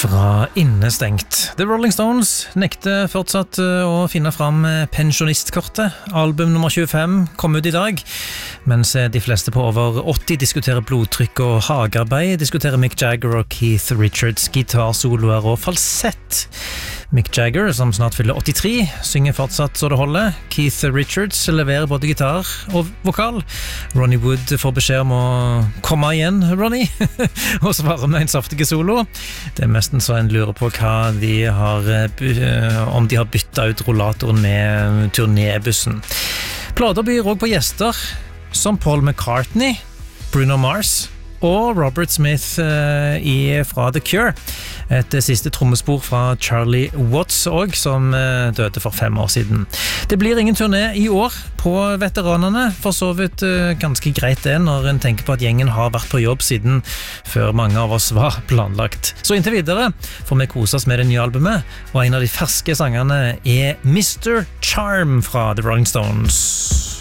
Fra innestengt. The Rolling Stones nekter fortsatt å finne fram pensjonistkortet. Album nummer 25 kom ut i dag, mens de fleste på over 80 diskuterer blodtrykk og hagearbeid, diskuterer Mick Jagger og Keith Richards gitarsoloer og falsett. Mick Jagger, som snart fyller 83, synger fortsatt så det holder. Keith Richards leverer både gitar og vokal. Ronnie Wood får beskjed om å komme igjen, Ronnie, og svare med en saftige solo. Det er nesten så en lurer på hva de har, om de har byttet ut rollatoren med turnébussen. Plater byr også på gjester, som Paul McCartney, Bruno Mars og Robert Smith fra The Cure. Et siste trommespor fra Charlie Watts også, som døde for 5 år siden. Det blir ingen turné i år på veteranene, for så vidt ganske greit det, når en tenker på at gjengen har vært på jobb siden før mange av oss var planlagt. Så inntil videre får vi kose oss med det nye albumet, og en av de ferske sangerne er Mr. Charm fra The Rolling Stones.